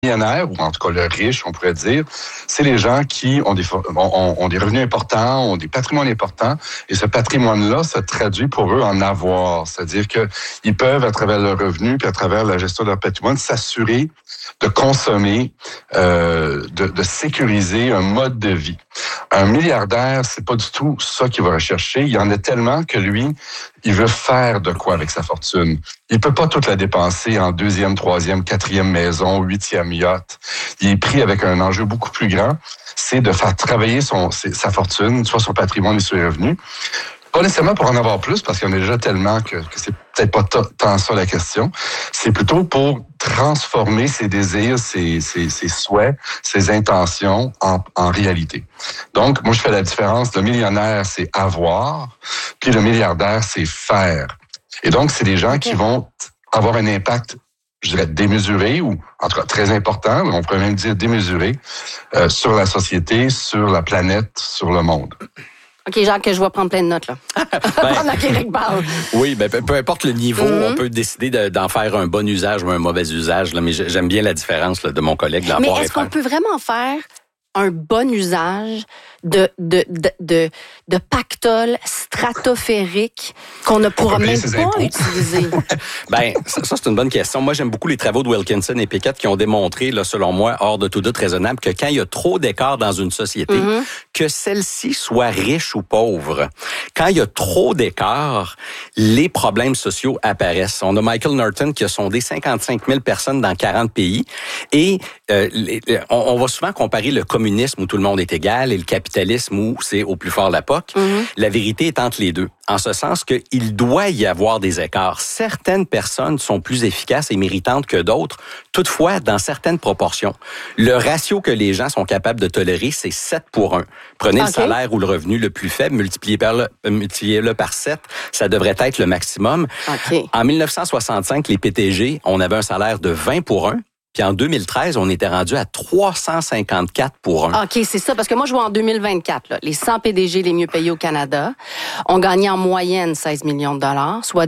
millionnaires, ou en tout cas le riche, on pourrait dire, c'est les gens qui ont des revenus importants, ont des patrimoines importants, et ce patrimoine-là se traduit pour eux en avoir. C'est-à-dire qu'ils peuvent, à travers leurs revenus, puis à travers la gestion de leur patrimoine, s'assurer de consommer, de sécuriser un mode de vie. Un milliardaire, c'est pas du tout ça qu'il va rechercher. Il y en a tellement que lui, il veut faire de quoi avec sa fortune. Il peut pas toute la dépenser en 2e, 3e, 4e maison, 8e yacht. Il est pris avec un enjeu beaucoup plus grand, c'est de faire travailler sa fortune, soit son patrimoine et ses revenus. Pas nécessairement pour en avoir plus, parce qu'il y en a déjà tellement que c'est peut-être pas tant ça la question. C'est plutôt pour transformer ses désirs, ses souhaits, ses intentions en réalité. Donc, moi, je fais la différence. Le millionnaire, c'est avoir, puis le milliardaire, c'est faire. Et donc, c'est des gens qui vont avoir un impact, je dirais, démesuré, ou en tout cas très important, on pourrait même dire démesuré, sur la société, sur la planète, sur le monde. OK, Jacques, je vais prendre plein de notes, là. Pendant qu'Éric parle. Oui, peu importe le niveau, on peut décider d'en faire un bon usage ou un mauvais usage, là, mais j'aime bien la différence là, de mon collègue. Mais est-ce qu'on peut vraiment faire un bon usage de pactole stratosphérique qu'on ne pourra même pas utiliser? Ça, c'est une bonne question. Moi, j'aime beaucoup les travaux de Wilkinson et Pickett qui ont démontré, là, selon moi, hors de tout doute raisonnable, que quand il y a trop d'écart dans une société, que celle-ci soit riche ou pauvre, quand il y a trop d'écart, les problèmes sociaux apparaissent. On a Michael Norton qui a sondé 55 000 personnes dans 40 pays et on va souvent comparer le communisme où tout le monde est égal et le capitalisme où c'est au plus fort la POC. La vérité est entre les deux, en ce sens qu'il doit y avoir des écarts. Certaines personnes sont plus efficaces et méritantes que d'autres, toutefois, dans certaines proportions. Le ratio que les gens sont capables de tolérer, c'est 7:1. Prenez le salaire ou le revenu le plus faible, multipliez-le par 7, ça devrait être le maximum. En 1965, les PTG, on avait un salaire de 20:1. Puis en 2013, on était rendu à 354:1. OK, c'est ça. Parce que moi, je vois en 2024, là, les 100 PDG les mieux payés au Canada ont gagné en moyenne 16 millions de dollars, soit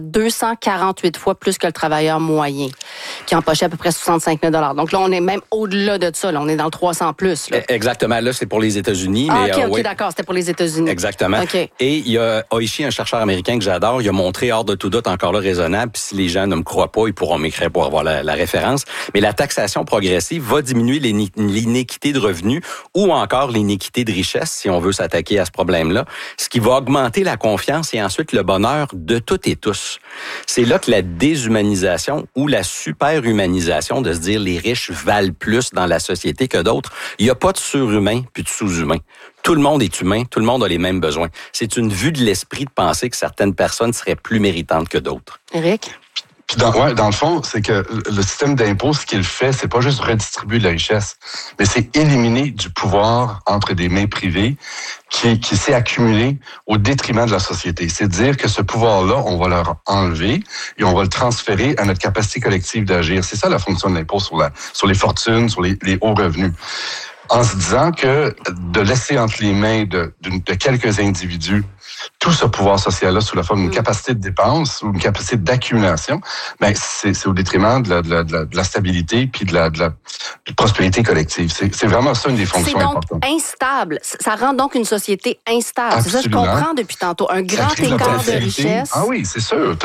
248 fois plus que le travailleur moyen, qui empochait à peu près 65 000 $. Donc là, on est même au-delà de ça. Là. On est dans le 300 plus. Là. Exactement. Là, c'est pour les États-Unis. OK, d'accord. C'était pour les États-Unis. Exactement. Okay. Et il y a Oishi, un chercheur américain que j'adore, il a montré hors de tout doute, encore là raisonnable, puis si les gens ne me croient pas, ils pourront m'écrire pour avoir la référence. Mais la taxation progressive va diminuer l'inéquité de revenus ou encore l'inéquité de richesse, si on veut s'attaquer à ce problème-là, ce qui va augmenter la confiance et ensuite le bonheur de toutes et tous. C'est là que la déshumanisation ou la superhumanisation, de se dire les riches valent plus dans la société que d'autres, il n'y a pas de surhumain puis de sous-humain. Tout le monde est humain, tout le monde a les mêmes besoins. C'est une vue de l'esprit de penser que certaines personnes seraient plus méritantes que d'autres. Éric? Puis dans le fond, c'est que le système d'impôt, ce qu'il fait, c'est pas juste redistribuer de la richesse, mais c'est éliminer du pouvoir entre des mains privées qui s'est accumulé au détriment de la société. C'est dire que ce pouvoir-là, on va leur enlever et on va le transférer à notre capacité collective d'agir. C'est ça la fonction de l'impôt sur les fortunes, sur les hauts revenus. En se disant que de laisser entre les mains de quelques individus tout ce pouvoir social-là sous la forme d'une capacité de dépense ou une capacité d'accumulation, ben c'est au détriment de la stabilité puis de la prospérité collective. C'est vraiment ça une des fonctions importantes. C'est donc instable. Ça rend donc une société instable. Absolument. C'est ça que je comprends depuis tantôt. Un grand écart de richesse. Ah oui, c'est sûr.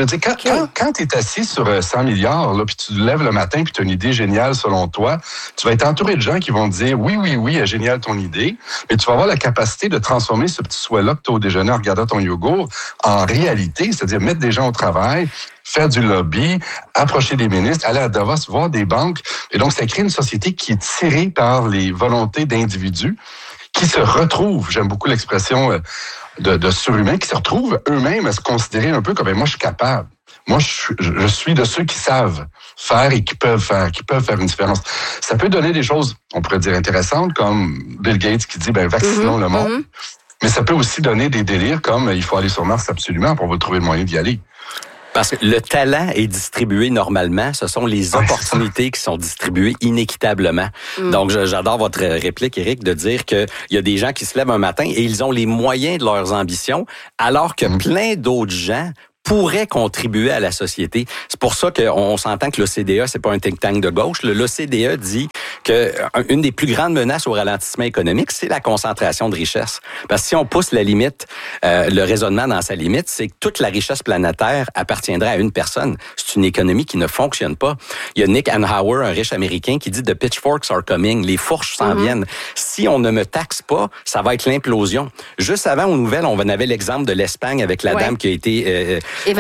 Quand tu es assis sur 100 milliards, là, puis tu te lèves le matin puis tu as une idée géniale selon toi, tu vas être entouré de gens qui vont te dire oui, génial ton idée, mais tu vas avoir la capacité de transformer ce petit souhait-là que tu as au déjeuner en regardant ton yogourt en réalité, c'est-à-dire mettre des gens au travail, faire du lobby, approcher des ministres, aller à Davos, voir des banques. Et donc, ça crée une société qui est tirée par les volontés d'individus qui se retrouvent, j'aime beaucoup l'expression de surhumains, qui se retrouvent eux-mêmes à se considérer un peu comme moi, je suis capable. Moi, je suis de ceux qui savent faire et qui peuvent faire une différence. Ça peut donner des choses, on pourrait dire intéressantes, comme Bill Gates qui dit, vaccinons le monde. Mais ça peut aussi donner des délires comme il faut aller sur Mars absolument, puis on va trouver le moyen d'y aller. Parce que le talent est distribué normalement, ce sont les opportunités qui sont distribuées inéquitablement. Donc, j'adore votre réplique, Éric, de dire qu'il y a des gens qui se lèvent un matin et ils ont les moyens de leurs ambitions, alors que plein d'autres gens pourrait contribuer à la société. C'est pour ça qu'on s'entend que l'OCDE, c'est pas un think tank de gauche. L'OCDE dit que une des plus grandes menaces au ralentissement économique, c'est la concentration de richesses. Parce que si on pousse la limite, le raisonnement dans sa limite, c'est que toute la richesse planétaire appartiendrait à une personne. C'est une économie qui ne fonctionne pas. Il y a Nick Hanauer, un riche américain, qui dit « The pitchforks are coming », les fourches s'en viennent. Si on ne me taxe pas, ça va être l'implosion. Juste avant, aux nouvelles, on avait l'exemple de l'Espagne avec la dame qui a été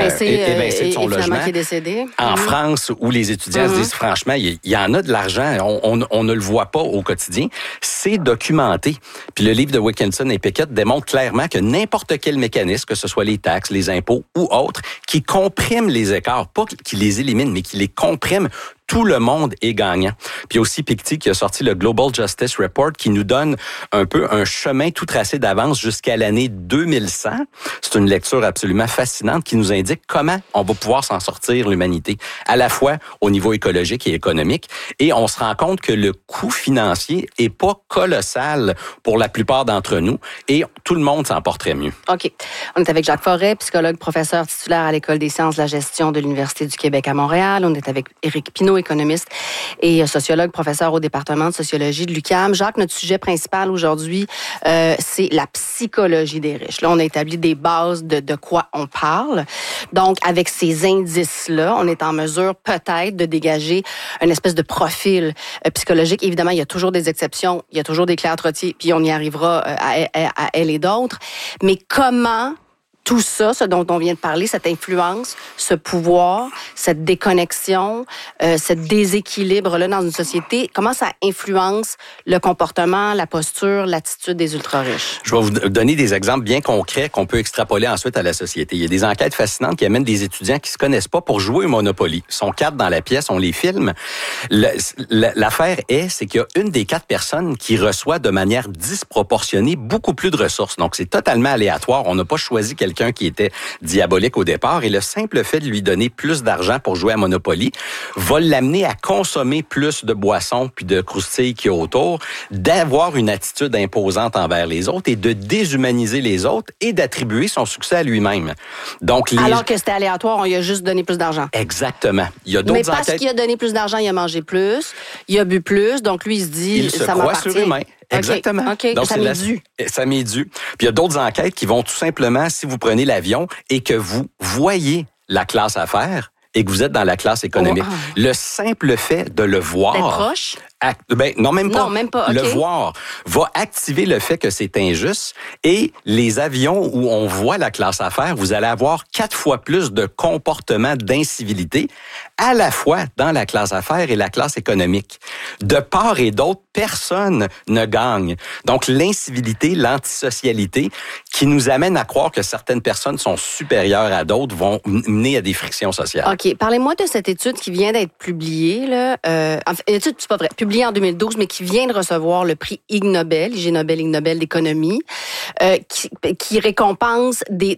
évincé de son logement. Qui est décédé. En France, où les étudiants se disent franchement, il y en a de l'argent, on ne le voit pas au quotidien. C'est documenté. Puis le livre de Wilkinson et Pickett démontre clairement que n'importe quel mécanisme, que ce soit les taxes, les impôts ou autres, qui compriment les écarts, pas qui les éliminent, mais qui les compriment, tout le monde est gagnant. Puis il y a aussi Piketty qui a sorti le Global Justice Report qui nous donne un peu un chemin tout tracé d'avance jusqu'à l'année 2100. C'est une lecture absolument fascinante qui nous indique comment on va pouvoir s'en sortir, l'humanité, à la fois au niveau écologique et économique. Et on se rend compte que le coût financier est pas colossal pour la plupart d'entre nous et tout le monde s'en porterait mieux. OK. On est avec Jacques Forêt, psychologue, professeur titulaire à l'École des sciences de la gestion de l'Université du Québec à Montréal. On est avec Éric Pinault, économiste et sociologue, professeur au département de sociologie de l'UQAM. Jacques, notre sujet principal aujourd'hui, c'est la psychologie des riches. Là, on a établi des bases de quoi on parle. Donc, avec ces indices-là, on est en mesure peut-être de dégager une espèce de profil psychologique. Évidemment, il y a toujours des exceptions, il y a toujours des Claire Trottier, puis on y arrivera à elle et d'autres. Mais comment tout ça, ce dont on vient de parler, cette influence, ce pouvoir, cette déconnexion, ce déséquilibre-là dans une société, comment ça influence le comportement, la posture, l'attitude des ultra-riches? Je vais vous donner des exemples bien concrets qu'on peut extrapoler ensuite à la société. Il y a des enquêtes fascinantes qui amènent des étudiants qui se connaissent pas pour jouer au Monopoly. Ils sont 4 dans la pièce, on les filme. L'affaire c'est qu'il y a une des 4 personnes qui reçoit de manière disproportionnée beaucoup plus de ressources. Donc, c'est totalement aléatoire. On n'a pas choisi quelqu'un qui était diabolique au départ et le simple fait de lui donner plus d'argent pour jouer à Monopoly va l'amener à consommer plus de boissons puis de croustilles qu'il y a autour, d'avoir une attitude imposante envers les autres et de déshumaniser les autres et d'attribuer son succès à lui-même. Donc, alors que c'était aléatoire, on lui a juste donné plus d'argent. Exactement. Il y a d'autres Mais parce qu'il a donné plus d'argent, il a mangé plus, il a bu plus, donc lui, il se dit, ça m'appartient. Il se croit surhumain. Exactement. Okay. Donc, ça m'est dû. Ça m'est dû. Puis il y a d'autres enquêtes qui vont tout simplement, si vous prenez l'avion et que vous voyez la classe affaires et que vous êtes dans la classe économique, le simple fait de le voir... D'être proche? Non, même pas. Non, même pas. Okay. Le voir va activer le fait que c'est injuste et les avions où on voit la classe affaires, vous allez avoir 4 fois plus de comportements d'incivilité à la fois dans la classe affaires et la classe économique. De part et d'autre, personne ne gagne. Donc, l'incivilité, l'antisocialité qui nous amène à croire que certaines personnes sont supérieures à d'autres vont mener à des frictions sociales. OK. Parlez-moi de cette étude qui vient d'être publiée, là. Étude, c'est pas vrai. Publiée en 2012, mais qui vient de recevoir le prix Ig Nobel d'économie, qui récompense des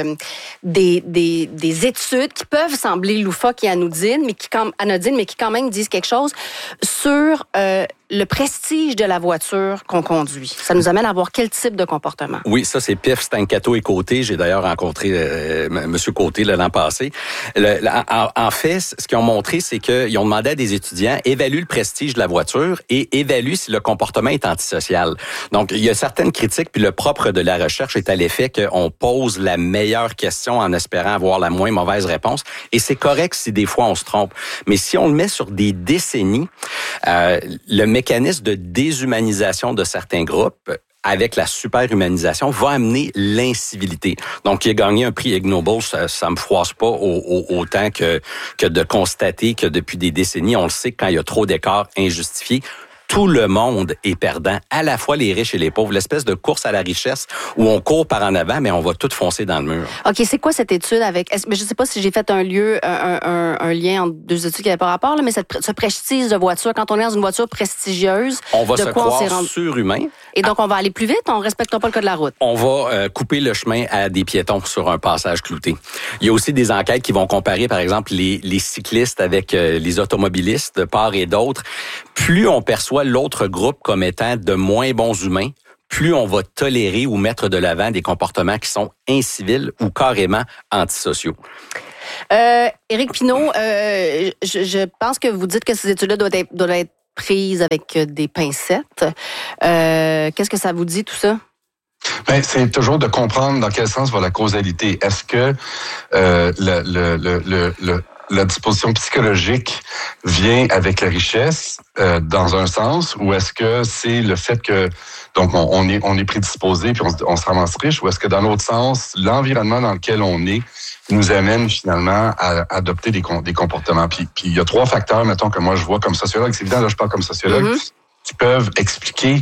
études qui peuvent sembler loufoques et anodines, mais qui quand même disent quelque chose sur le prestige de la voiture qu'on conduit. Ça nous amène à voir quel type de comportement. Oui, ça, c'est Piff, Stancato et Côté. J'ai d'ailleurs rencontré Monsieur Côté l'an passé. En fait, ce qu'ils ont montré, c'est qu'ils ont demandé à des étudiants évaluer le prestige de la voiture et évaluer si le comportement est antisocial. Donc, il y a certaines critiques, puis le propre de la recherche est à l'effet qu'on pose la meilleure question en espérant avoir la moins mauvaise réponse. Et c'est correct si des fois on se trompe. Mais si on le met sur des décennies, le mécanisme de déshumanisation de certains groupes avec la superhumanisation va amener l'incivilité. Donc, il a gagné un prix Ig Nobel, ça me froisse pas autant que de constater que depuis des décennies, on le sait, quand il y a trop d'écarts injustifiés, tout le monde est perdant, à la fois les riches et les pauvres. L'espèce de course à la richesse où on court par en avant, mais on va tout foncer dans le mur. OK, c'est quoi cette étude avec... Je sais pas si j'ai fait un lien entre deux études qui n'avaient pas rapport, là, mais ce prestige de voiture, quand on est dans une voiture prestigieuse... On va se croire surhumain. Et donc, on va aller plus vite, on ne respectera pas le code de la route. On va couper le chemin à des piétons sur un passage clouté. Il y a aussi des enquêtes qui vont comparer, par exemple, les cyclistes avec les automobilistes de part et d'autre. Plus on perçoit l'autre groupe comme étant de moins bons humains, plus on va tolérer ou mettre de l'avant des comportements qui sont incivils ou carrément antisociaux. Éric Pinault, je pense que vous dites que ces études-là doivent être prises avec des pincettes. Qu'est-ce que ça vous dit, tout ça? Ben, c'est toujours de comprendre dans quel sens va la causalité. Est-ce que la disposition psychologique vient avec la richesse dans un sens, ou est-ce que c'est le fait que donc on est prédisposé puis on se ramasse riche, ou est-ce que dans l'autre sens, l'environnement dans lequel on est nous amène finalement à adopter des comportements. Puis il y a 3 facteurs, mettons, que moi je vois comme sociologue. C'est évident, là je parle comme sociologue. Qui peuvent expliquer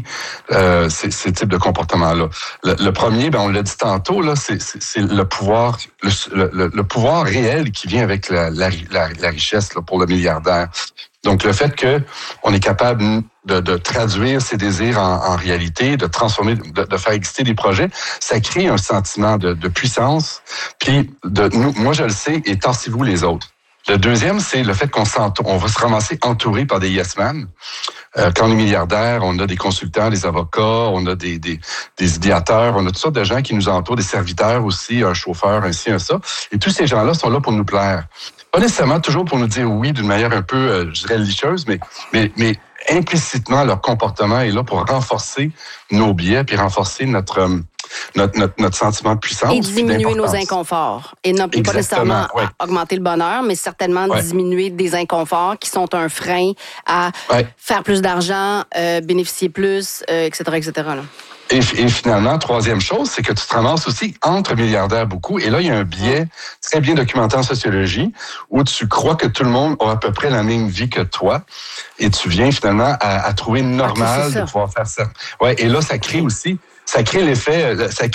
ces types de comportements-là. Le premier, ben on l'a dit tantôt, là, c'est le pouvoir, le pouvoir réel qui vient avec la richesse là, pour le milliardaire. Donc le fait que on est capable de traduire ses désirs en réalité, de transformer, de faire exister des projets, ça crée un sentiment de puissance. Puis moi je le sais, et tassez-vous les autres. Le deuxième, c'est le fait qu'on va se ramasser entouré par des yes men. Quand on est milliardaire, on a des consultants, des avocats, on a des idéateurs, on a toutes sortes de gens qui nous entourent, des serviteurs aussi, un chauffeur, ainsi, un ça. Et tous ces gens-là sont là pour nous plaire. Pas nécessairement toujours pour nous dire oui d'une manière un peu, je dirais, licheuse, mais implicitement, leur comportement est là pour renforcer nos biais puis renforcer notre sentiment de puissance. Et diminuer nos inconforts. Et non pas nécessairement augmenter le bonheur, mais certainement diminuer des inconforts qui sont un frein à faire plus d'argent, bénéficier plus, etc., etc. Là. Et finalement, troisième chose, c'est que tu te ramasses aussi entre milliardaires beaucoup. Et là, il y a un biais très bien documenté en sociologie où tu crois que tout le monde a à peu près la même vie que toi. Et tu viens finalement à trouver normal de pouvoir faire ça. Ouais, et là, ça crée l'effet,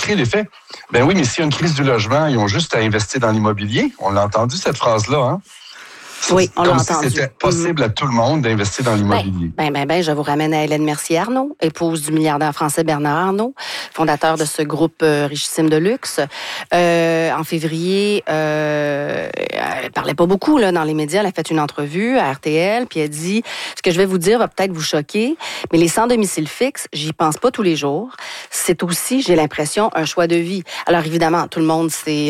ben oui, mais s'il y a une crise du logement, ils ont juste à investir dans l'immobilier. On l'a entendu, cette phrase-là, hein? Oui, on l'a entendu. Comme si c'était possible à tout le monde d'investir dans l'immobilier. Je vous ramène à Hélène Mercier-Arnault, épouse du milliardaire français Bernard Arnault, fondateur de ce groupe richissime de luxe. En février, elle parlait pas beaucoup là dans les médias. Elle a fait une entrevue à RTL, puis elle dit « Ce que je vais vous dire va peut-être vous choquer, mais les sans domicile fixe, j'y pense pas tous les jours. C'est aussi, j'ai l'impression, un choix de vie. » Alors évidemment, tout le monde, il y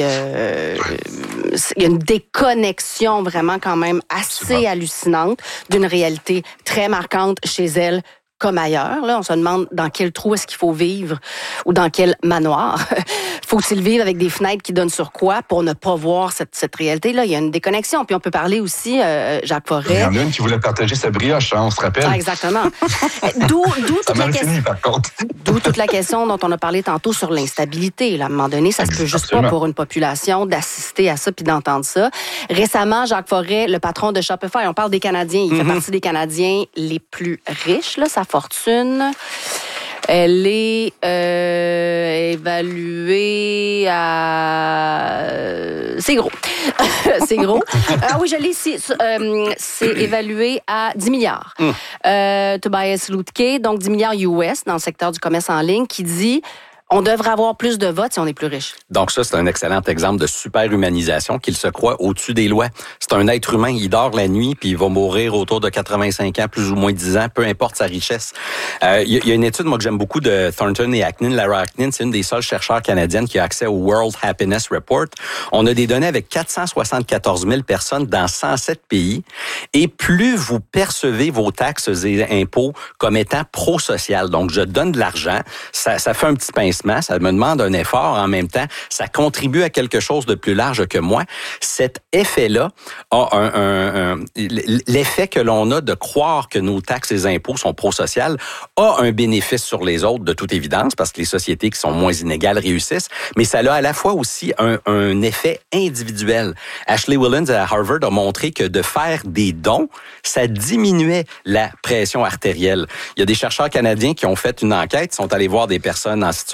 a une déconnexion vraiment quand même assez hallucinante d'une réalité très marquante chez elle comme ailleurs. Là, on se demande dans quel trou est-ce qu'il faut vivre ou dans quel manoir. Faut-il vivre avec des fenêtres qui donnent sur quoi pour ne pas voir cette réalité-là? Il y a une déconnexion. Puis on peut parler aussi, Jacques Forêt. Il y en a une qui voulait partager sa brioche, hein, on se rappelle. Ah, exactement. D'où toute la question dont on a parlé tantôt sur l'instabilité. Là, à un moment donné, ça se peut juste pas pour une population d'assister à ça puis d'entendre ça. Récemment, Jacques Forêt, le patron de Shopify, on parle des Canadiens. Il fait partie des Canadiens les plus riches, là, sa fortune. Elle est évaluée à... C'est gros. C'est gros. Ah oui, je l'ai ici. C'est évalué à 10 milliards. Tobias Lutke, donc 10 milliards US dans le secteur du commerce en ligne, qui dit... On devrait avoir plus de votes si on est plus riche. Donc ça, c'est un excellent exemple de super-humanisation qu'il se croit au-dessus des lois. C'est un être humain, il dort la nuit, puis il va mourir autour de 85 ans, plus ou moins 10 ans, peu importe sa richesse. Il y a une étude, moi, que j'aime beaucoup de Thornton et Acnin. Lara Acnin, c'est une des seules chercheurs canadiennes qui a accès au World Happiness Report. On a des données avec 474 000 personnes dans 107 pays. Et plus vous percevez vos taxes et impôts comme étant pro-social, donc je donne de l'argent, ça fait un petit pincement, ça me demande un effort en même temps, ça contribue à quelque chose de plus large que moi. Cet effet-là a l'effet que l'on a de croire que nos taxes et impôts sont pro-sociales a un bénéfice sur les autres de toute évidence parce que les sociétés qui sont moins inégales réussissent, mais ça a à la fois aussi un effet individuel. Ashley Whillans à Harvard a montré que de faire des dons, ça diminuait la pression artérielle. Il y a des chercheurs canadiens qui ont fait une enquête, sont allés voir des personnes en situation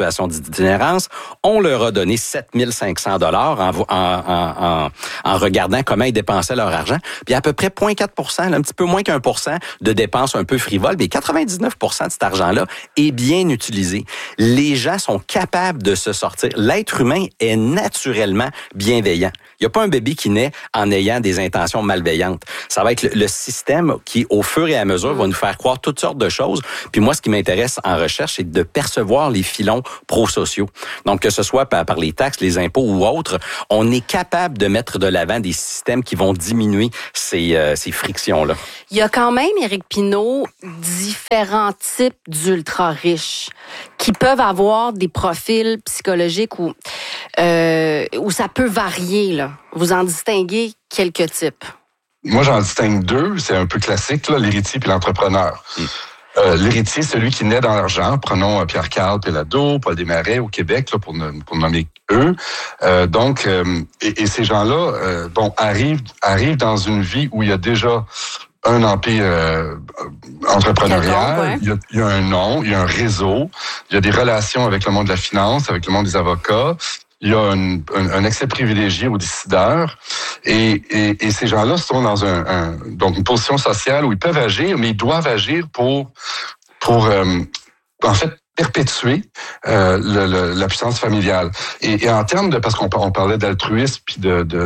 l'autorisation d'itinérance. On leur a donné 7 500 $ en regardant comment ils dépensaient leur argent. Puis à peu près 0,4 %, un petit peu moins qu'1% de dépenses un peu frivoles, mais 99 % de cet argent-là est bien utilisé. Les gens sont capables de se sortir. L'être humain est naturellement bienveillant. Il n'y a pas un bébé qui naît en ayant des intentions malveillantes. Ça va être le système qui, au fur et à mesure, va nous faire croire toutes sortes de choses. Puis moi, ce qui m'intéresse en recherche, c'est de percevoir les filons prosociaux. Donc, que ce soit par les taxes, les impôts ou autres, on est capable de mettre de l'avant des systèmes qui vont diminuer ces frictions-là. Il y a quand même, Éric Pinault, différents types d'ultra-riches qui peuvent avoir des profils psychologiques où ça peut varier, là. Vous en distinguez quelques types. Moi, j'en distingue deux. C'est un peu classique, là, l'héritier puis l'entrepreneur. L'héritier, celui qui naît dans l'argent. Prenons Pierre-Carl Péladeau, Paul Desmarais au Québec, là, pour nommer eux. Et ces gens-là, arrivent dans une vie où il y a déjà un empire entrepreneurial, il y a un nom, il y a un réseau, il y a des relations avec le monde de la finance, avec le monde des avocats. Il y a un accès privilégié aux décideurs et ces gens-là sont dans une position sociale où ils peuvent agir, mais ils doivent agir pour en fait perpétuer la puissance familiale. Et en termes de, parce qu'on parlait d'altruisme puis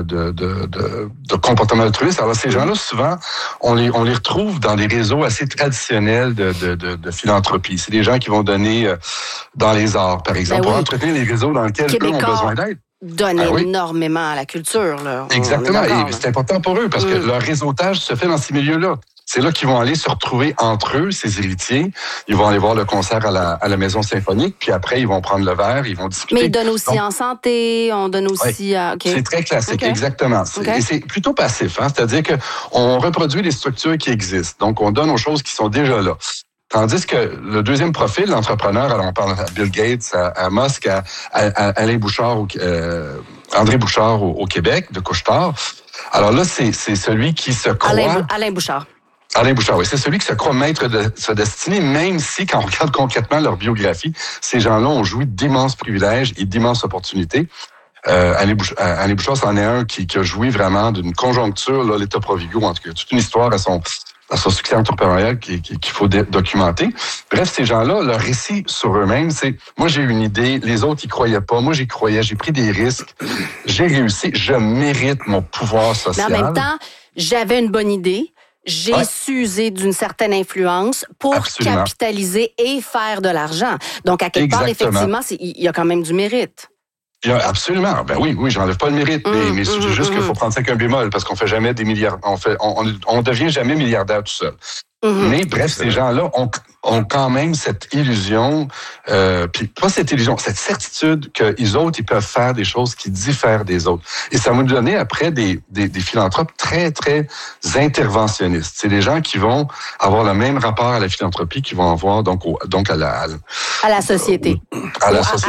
de comportement altruiste, alors ces gens-là souvent on les retrouve dans des réseaux assez traditionnels de philanthropie. C'est des gens qui vont donner dans les arts, par exemple, pour entretenir les réseaux dans lesquels eux ont besoin d'aide. Donne énormément à la culture, là. Exactement. Et c'est important pour eux parce que leur réseautage se fait dans ces milieux-là. C'est là qu'ils vont aller se retrouver entre eux, ces héritiers. Ils vont aller voir le concert à la Maison Symphonique, puis après, ils vont prendre le verre, ils vont discuter. Mais ils donnent aussi en santé, on donne aussi à... Okay. C'est très classique, exactement. Et c'est plutôt passif, hein? C'est-à-dire qu'on reproduit les structures qui existent. Donc, on donne aux choses qui sont déjà là. Tandis que le deuxième profil, l'entrepreneur, alors on parle à Bill Gates, à Musk, à Alain Bouchard, André Bouchard au Québec, de Couche-Tard. Alors là, c'est celui qui se croit... Alain Bouchard. Alain Bouchard, oui. C'est celui qui se croit maître de sa destinée, même si, quand on regarde concrètement leur biographie, ces gens-là ont joui d'immenses privilèges et d'immenses opportunités. Alain Bouchard, c'en est un qui a joui vraiment d'une conjoncture, là, l'État Provigo, en tout cas, toute une histoire à son succès entrepreneurial qu'il faut documenter. Bref, ces gens-là, leur récit sur eux-mêmes, c'est « Moi, j'ai eu une idée, les autres, ils croyaient pas. Moi, j'y croyais, j'ai pris des risques. J'ai réussi, je mérite mon pouvoir social. » Mais en même temps, j'avais une bonne idée. J'ai su user d'une certaine influence pour capitaliser et faire de l'argent. Donc, à quelque part, effectivement, il y a quand même du mérite. Absolument. Ben oui, j'enlève pas le mérite, mais c'est juste qu'il faut prendre ça avec un bémol, parce qu'on fait jamais des milliards, on devient jamais milliardaire tout seul. Mais bref, ces gens-là ont quand même cette illusion, puis pas cette illusion, cette certitude qu'ils autres, ils peuvent faire des choses qui diffèrent des autres. Et ça va nous donner après des philanthropes très, très interventionnistes. C'est des gens qui vont avoir le même rapport à la philanthropie qu'ils vont avoir donc à la société. À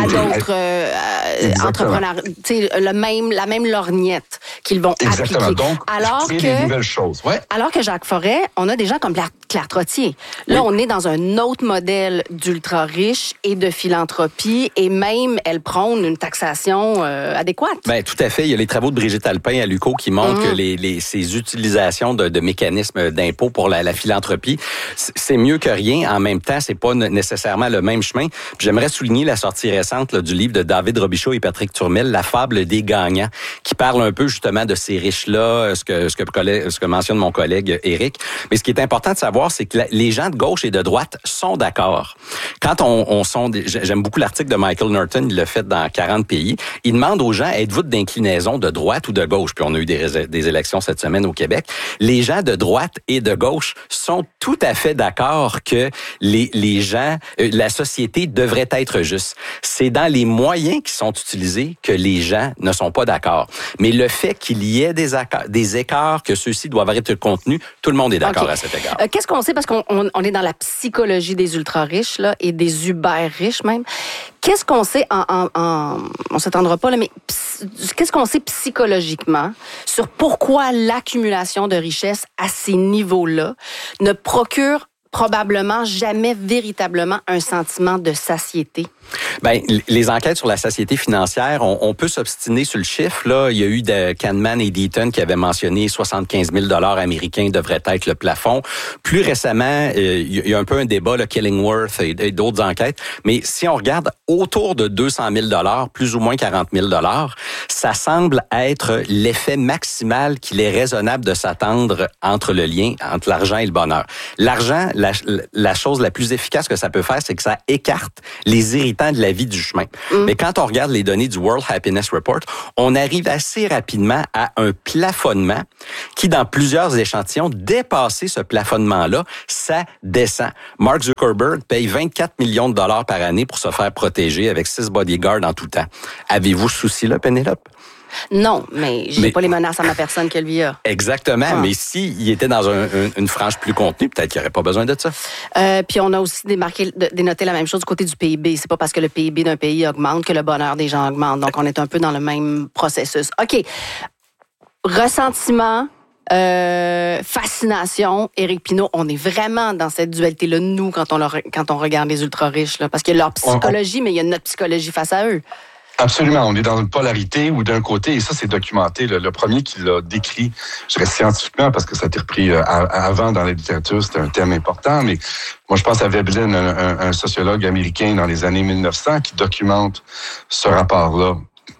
d'autres entrepreneurs. Tu sais, la même lorgnette qu'ils vont appliquer. Donc, créer des nouvelles choses. Ouais. Alors que Jacques Forêt, on a des gens comme Claire Trottier. Là, on est dans un autre modèle d'ultra-riche et de philanthropie, et même, elle prône une taxation adéquate. Ben, tout à fait. Il y a les travaux de Brigitte Alpin à l'UQO qui montrent que ces utilisations de mécanismes d'impôt pour la philanthropie, c'est mieux que rien. En même temps, c'est pas nécessairement le même chemin. Puis j'aimerais souligner la sortie récente là, du livre de David Robichaud et Patrick Turmel, La fable des gagnants, qui parle un peu justement de ces riches-là, ce que mentionne mon collègue Éric. Mais ce qui est important de savoir, c'est que les gens de gauche et de droite sont d'accord. Quand j'aime beaucoup l'article de Michael Norton, il l'a fait dans 40 pays. Il demande aux gens, êtes-vous d'inclinaison de droite ou de gauche? Puis on a eu des élections cette semaine au Québec. Les gens de droite et de gauche sont tout à fait d'accord que les gens, la société devrait être juste. C'est dans les moyens qui sont utilisés que les gens ne sont pas d'accord. Mais le fait qu'il y ait des écarts, que ceux-ci doivent être contenus, tout le monde est d'accord à cet égard. Qu'est-ce qu'on sait, parce qu'on est dans la psychologie des ultra-riches là, et des uber-riches même. Qu'est-ce qu'on sait, on s'étendra pas là, mais qu'est-ce qu'on sait psychologiquement sur pourquoi l'accumulation de richesses à ces niveaux-là ne procure probablement jamais véritablement un sentiment de satiété. Ben, les enquêtes sur la satiété financière, on peut s'obstiner sur le chiffre. Là, il y a eu de Kahneman et Deaton qui avaient mentionné 75 000 $ américains devrait être le plafond. Plus récemment, il y a un peu un débat, là, Killingworth et d'autres enquêtes. Mais si on regarde autour de 200 000 $, plus ou moins 40 000 $, ça semble être l'effet maximal qu'il est raisonnable de s'attendre entre le lien entre l'argent et le bonheur. L'argent, la chose la plus efficace que ça peut faire, c'est que ça écarte les irritants de la vie du chemin. Mais quand on regarde les données du World Happiness Report, on arrive assez rapidement à un plafonnement qui, dans plusieurs échantillons, dépasser ce plafonnement-là, ça descend. Mark Zuckerberg paye 24 millions de dollars par année pour se faire protéger avec 6 bodyguards en tout temps. Avez-vous ce souci-là, Pénélope? Non, mais j'ai pas les menaces à ma personne que lui a. Exactement, mais s'il était dans une frange plus contenue, peut-être qu'il n'y aurait pas besoin de ça. Puis on a aussi dénoté la même chose du côté du PIB. C'est pas parce que le PIB d'un pays augmente que le bonheur des gens augmente. Donc, on est un peu dans le même processus. OK. Ressentiment, fascination. Éric Pinault, on est vraiment dans cette dualité-là, nous, quand on regarde les ultra-riches, là, parce qu'il y a leur psychologie, mais il y a notre psychologie face à eux. Absolument. On est dans une polarité où d'un côté, et ça c'est documenté, le premier qui l'a décrit, je dirais scientifiquement, parce que ça a été repris avant dans la littérature, c'était un thème important, mais moi je pense à Veblen, un sociologue américain dans les années 1900 qui documente ce rapport-là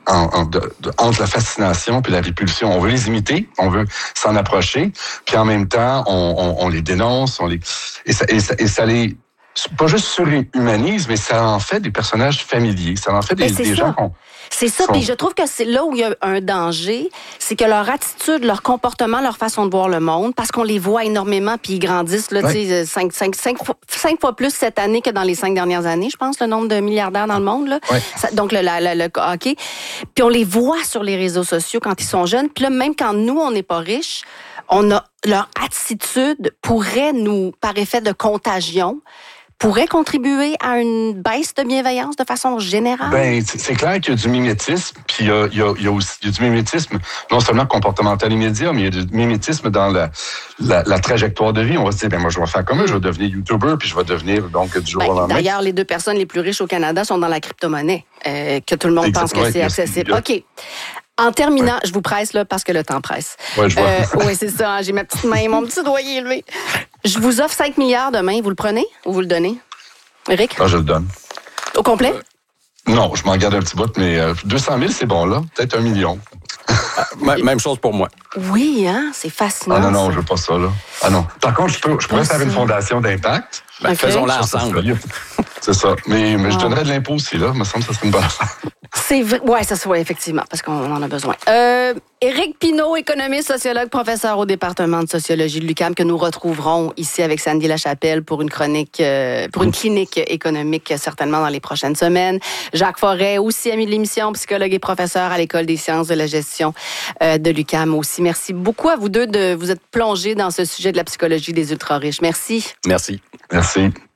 entre la fascination puis la répulsion. On veut les imiter, on veut s'en approcher, puis en même temps, on les dénonce, et ça les... pas juste surhumanise, mais ça en fait des personnages familiers. Ça en fait des gens qu'on... C'est ça, puis je trouve que c'est là où il y a un danger, c'est que leur attitude, leur comportement, leur façon de voir le monde, parce qu'on les voit énormément, puis ils grandissent, là, tu sais, 5 fois plus cette année que dans les 5 dernières années, je pense, le nombre de milliardaires dans le monde, là. Ouais. Donc, le hockey. Puis on les voit sur les réseaux sociaux quand ils sont jeunes, puis là, même quand nous, on n'est pas riches, leur attitude pourrait nous, par effet de contagion, pourrait contribuer à une baisse de bienveillance de façon générale? Ben, c'est clair qu'il y a du mimétisme, puis il y a aussi du mimétisme, non seulement comportemental immédiat, mais il y a du mimétisme dans la trajectoire de vie. On va se dire, ben moi, je vais faire comme eux, je vais devenir YouTuber, puis je vais devenir, donc, du jour au lendemain. D'ailleurs, les 2 personnes les plus riches au Canada sont dans la crypto-monnaie, que tout le monde pense que c'est accessible. OK. En terminant, je vous presse là parce que le temps presse. Oui, je vois. Oui, c'est ça. J'ai ma petite main, mon petit doigt élevé. Je vous offre 5 milliards demain. Vous le prenez ou vous le donnez? Éric? Ah, je le donne. Au complet? Non, je m'en garde un petit bout, mais 200 000, c'est bon, là. Peut-être 1 million. Même chose pour moi. Oui, hein? C'est fascinant. Ah non, je veux pas ça, là. Ah non. Par contre, je pourrais faire une fondation d'impact. Ben, faisons-la ensemble. C'est ça. Mais je donnerais de l'impôt aussi, là. Il me semble que ça serait une bonne affaire. C'est vrai. Oui, ça soit effectivement, parce qu'on en a besoin. Éric Pinault, économiste, sociologue, professeur au département de sociologie de l'UQAM, que nous retrouverons ici avec Sandy Lachapelle pour une chronique, pour une clinique économique certainement dans les prochaines semaines. Jacques Forêt, aussi ami de l'émission, psychologue et professeur à l'École des sciences de la gestion de l'UQAM aussi. Merci beaucoup à vous deux de vous être plongés dans ce sujet de la psychologie des ultra-riches. Merci. Merci. Merci.